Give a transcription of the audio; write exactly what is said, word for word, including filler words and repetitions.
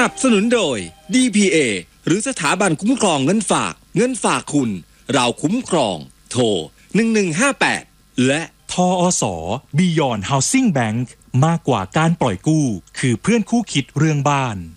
นับสนุนโดย ดี พี เอ หรือสถาบันคุ้มครองเงินฝากเงินฝากคุณเราคุ้มครองโทรหนึ่งหนึ่งห้าแปดและทอส Beyond Housing Bank มากกว่าการปล่อยกู้คือเพื่อนคู่คิดเรื่องบ้าน